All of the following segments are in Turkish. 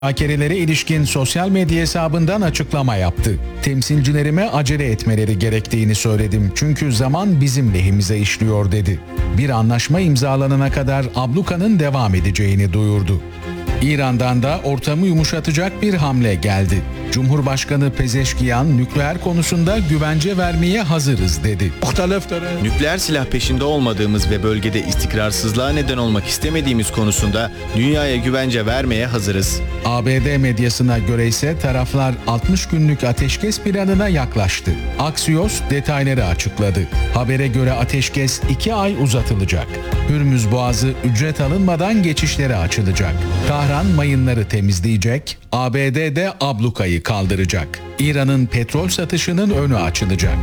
müzakerelere ilişkin sosyal medya hesabından açıklama yaptı. Temsilcilerime acele etmeleri gerektiğini söyledim çünkü zaman bizim lehimize işliyor dedi. Bir anlaşma imzalanana kadar ablukanın devam edeceğini duyurdu. İran'dan da ortamı yumuşatacak bir hamle geldi. Cumhurbaşkanı Pezeşkiyan nükleer konusunda güvence vermeye hazırız dedi. Nükleer silah peşinde olmadığımız ve bölgede istikrarsızlığa neden olmak istemediğimiz konusunda dünyaya güvence vermeye hazırız. ABD medyasına göre ise taraflar 60 günlük ateşkes planına yaklaştı. Axios detayları açıkladı. Habere göre ateşkes 2 ay uzatılacak. Hürmüz Boğazı ücret alınmadan geçişlere açılacak. Tahran mayınları temizleyecek, ABD de ablukayı kaldıracak. İran'ın petrol satışının önü açılacak.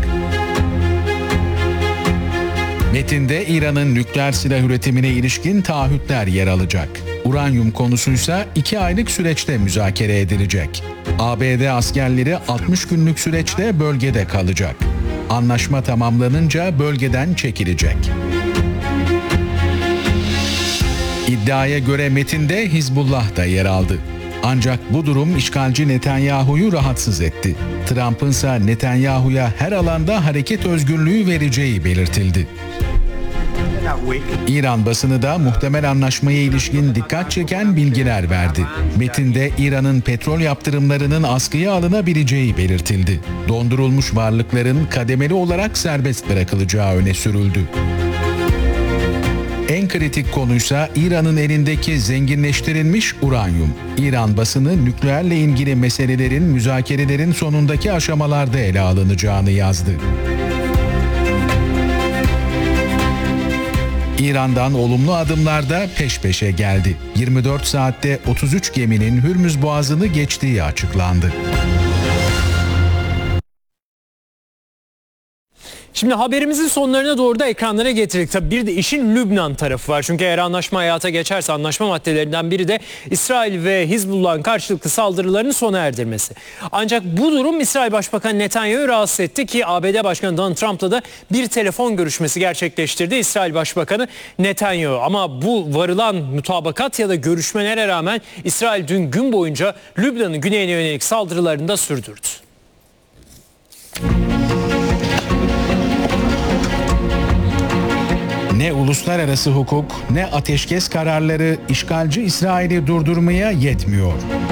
Metinde İran'ın nükleer silah üretimine ilişkin taahhütler yer alacak. Uranyum konusuysa 2 aylık süreçte müzakere edilecek. ABD askerleri 60 günlük süreçte bölgede kalacak. Anlaşma tamamlanınca bölgeden çekilecek. İddiaya göre metinde Hizbullah da yer aldı. Ancak bu durum işgalci Netanyahu'yu rahatsız etti. Trump'ın ise Netanyahu'ya her alanda hareket özgürlüğü vereceği belirtildi. İran basını da muhtemel anlaşmaya ilişkin dikkat çeken bilgiler verdi. Metinde İran'ın petrol yaptırımlarının askıya alınabileceği belirtildi. Dondurulmuş varlıkların kademeli olarak serbest bırakılacağı öne sürüldü. En kritik konuysa İran'ın elindeki zenginleştirilmiş uranyum. İran basını nükleerle ilgili meselelerin müzakerelerin sonundaki aşamalarda ele alınacağını yazdı. İran'dan olumlu adımlar da peş peşe geldi. 24 saatte 33 geminin Hürmüz Boğazı'nı geçtiği açıklandı. Şimdi haberimizin sonlarına doğru da ekranlara getirdik. Tabii bir de işin Lübnan tarafı var. Çünkü eğer anlaşma hayata geçerse anlaşma maddelerinden biri de İsrail ve Hizbullah'ın karşılıklı saldırılarını sona erdirmesi. Ancak bu durum İsrail Başbakanı Netanyahu'yu rahatsız etti ki ABD Başkanı Donald Trump'la da bir telefon görüşmesi gerçekleştirdi İsrail Başbakanı Netanyahu. Ama bu varılan mutabakat ya da görüşmelere rağmen İsrail dün gün boyunca Lübnan'ın güneyine yönelik saldırılarını da sürdürdü. Ne uluslararası hukuk ne ateşkes kararları işgalci İsrail'i durdurmaya yetmiyor.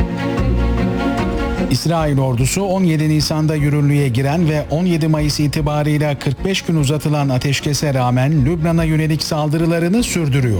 İsrail ordusu 17 Nisan'da yürürlüğe giren ve 17 Mayıs itibarıyla 45 gün uzatılan ateşkese rağmen Lübnan'a yönelik saldırılarını sürdürüyor.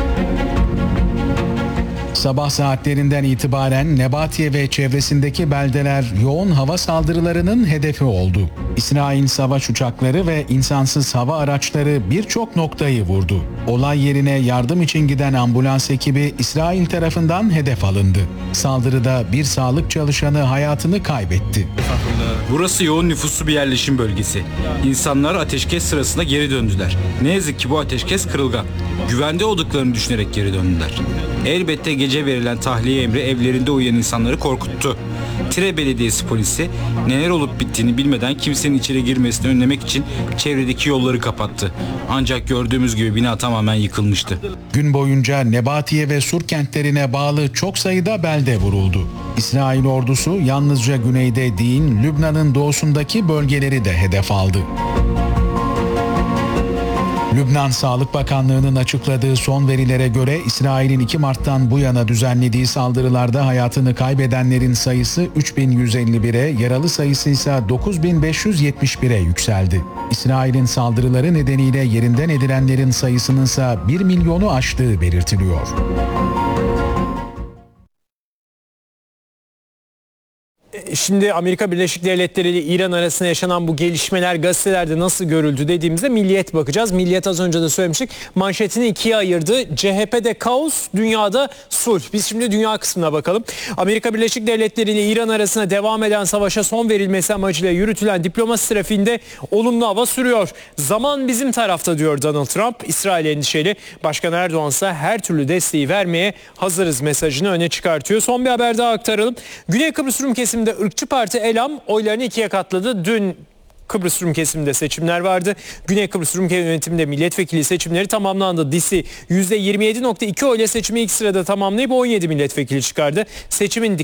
Sabah saatlerinden itibaren Nebatiye ve çevresindeki beldeler yoğun hava saldırılarının hedefi oldu. İsrail savaş uçakları ve insansız hava araçları birçok noktayı vurdu. Olay yerine yardım için giden ambulans ekibi İsrail tarafından hedef alındı. Saldırıda bir sağlık çalışanı hayatını kaybetti. Burası yoğun nüfuslu bir yerleşim bölgesi. İnsanlar ateşkes sırasında geri döndüler. Ne yazık ki bu ateşkes kırılgan. Güvende olduklarını düşünerek geri döndüler. Elbette gece verilen tahliye emri evlerinde uyuyan insanları korkuttu. Tire Belediyesi polisi neler olup bittiğini bilmeden kimsenin içeri girmesini önlemek için çevredeki yolları kapattı. Ancak gördüğümüz gibi bina tamamen yıkılmıştı. Gün boyunca Nebatiye ve Sur kentlerine bağlı çok sayıda belde vuruldu. İsrail ordusu yalnızca güneyde değil, Lübnan'ın doğusundaki bölgeleri de hedef aldı. Lübnan Sağlık Bakanlığı'nın açıkladığı son verilere göre İsrail'in 2 Mart'tan bu yana düzenlediği saldırılarda hayatını kaybedenlerin sayısı 3151'e, yaralı sayısı ise 9571'e yükseldi. İsrail'in saldırıları nedeniyle yerinden edilenlerin sayısının ise 1 milyonu aştığı belirtiliyor. Şimdi Amerika Birleşik Devletleri ile İran arasında yaşanan bu gelişmeler gazetelerde nasıl görüldü dediğimizde Milliyet bakacağız. Milliyet az önce de söylemiştik. Manşetini ikiye ayırdı. CHP'de kaos, dünyada sulh. Biz şimdi dünya kısmına bakalım. Amerika Birleşik Devletleri ile İran arasında devam eden savaşa son verilmesi amacıyla yürütülen diplomasi trafiğinde olumlu hava sürüyor. Zaman bizim tarafta diyor Donald Trump. İsrail endişeli. Başkan Erdoğan ise her türlü desteği vermeye hazırız mesajını öne çıkartıyor. Son bir haber daha aktaralım. Güney Kıbrıs Rum kesiminde ırkçı parti Elam oylarını ikiye katladı. Dün Kıbrıs Rum kesiminde seçimler vardı. Güney Kıbrıs Rum yönetiminde milletvekili seçimleri tamamlandı. DİSİ %27.2 oyla seçimi ilk sırada tamamlayıp 17 milletvekili çıkardı. Seçimin